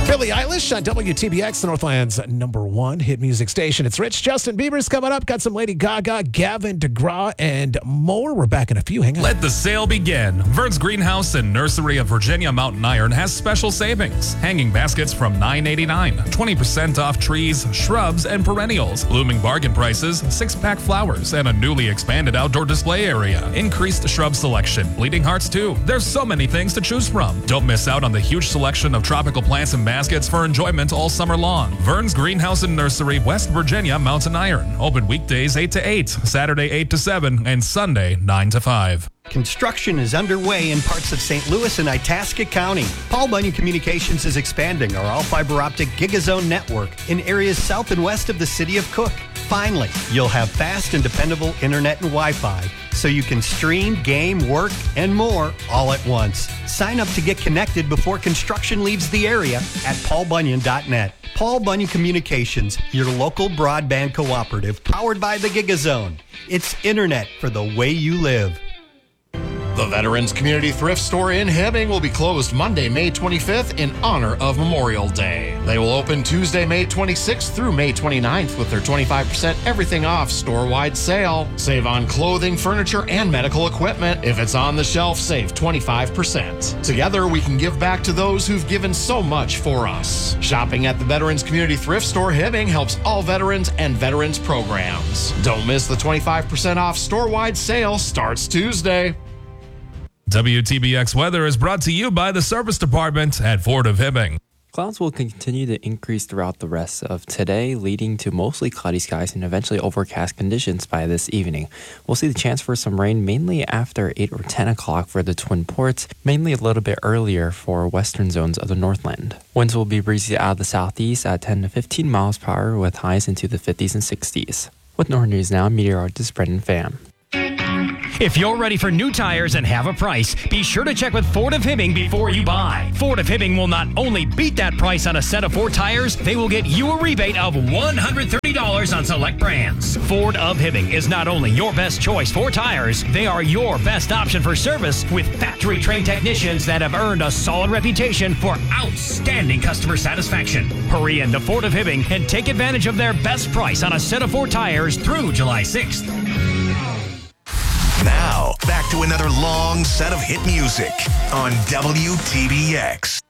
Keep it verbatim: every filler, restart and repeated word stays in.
Billie Eilish on W T B X, the Northland's number one hit music station. It's Rich. Justin Bieber's coming up. Got some Lady Gaga, Gavin DeGraw, and more. We're back in a few. Hang on. Let the sale begin. Vern's Greenhouse and Nursery of Virginia Mountain Iron has special savings. Hanging baskets from nine eighty-nine. twenty percent off trees, shrubs, and perennials. Looming bargain prices, six-pack flowers, and a newly expanded outdoor display area. Increased shrub selection. Bleeding hearts, too. There's so many things to choose from. Don't miss out on the huge selection of tropical plants and baskets for enjoyment all summer long. Vern's Greenhouse and Nursery, West Virginia Mountain Iron. Open weekdays eight to eight, Saturday eight to seven, and Sunday nine to five. Construction is underway in parts of Saint Louis and Itasca County. Paul Bunyan Communications is expanding our all-fiber optic GigaZone network in areas south and west of the city of Cook. Finally, you'll have fast and dependable internet and Wi-Fi so you can stream, game, work, and more all at once. Sign up to get connected before construction leaves the area at paul bunyan dot net. Paul Bunyan Communications, your local broadband cooperative powered by the GigaZone. It's internet for the way you live. The Veterans Community Thrift Store in Hibbing will be closed Monday, May twenty-fifth in honor of Memorial Day. They will open Tuesday, May twenty-sixth through May twenty-ninth with their twenty-five percent everything off store-wide sale. Save on clothing, furniture, and medical equipment. If it's on the shelf, save twenty-five percent. Together, we can give back to those who've given so much for us. Shopping at the Veterans Community Thrift Store Hibbing helps all veterans and veterans programs. Don't miss the twenty-five percent off store-wide sale starts Tuesday. W T B X weather is brought to you by the Service Department at Ford of Hibbing. Clouds will continue to increase throughout the rest of today, leading to mostly cloudy skies and eventually overcast conditions by this evening. We'll see the chance for some rain mainly after eight or ten o'clock for the Twin Ports, mainly a little bit earlier for western zones of the Northland. Winds will be breezy out of the southeast at ten to fifteen miles per hour with highs into the fifties and sixties. With North News Now, meteorologist Brendan Pham. If you're ready for new tires and have a price, be sure to check with Ford of Hibbing before you buy. Ford of Hibbing will not only beat that price on a set of four tires, they will get you a rebate of one hundred thirty dollars on select brands. Ford of Hibbing is not only your best choice for tires, they are your best option for service with factory-trained technicians that have earned a solid reputation for outstanding customer satisfaction. Hurry in to Ford of Hibbing and take advantage of their best price on a set of four tires through July sixth. Now, back to another long set of hit music on W T B X.